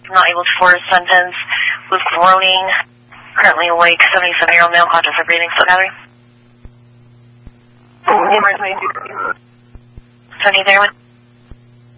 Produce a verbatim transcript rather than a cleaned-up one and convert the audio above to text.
not able to force a sentence, with groaning, currently awake, seventy-seven-year-old male, conscious of breathing, still gathering. Tony there with